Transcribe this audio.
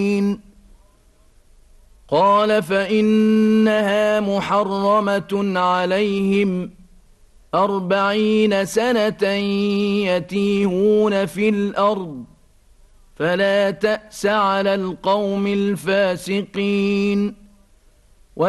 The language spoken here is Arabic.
قال فإنها محرمة عليهم 40 سنة يتيهون في الأرض فلا تأس على القوم الفاسقين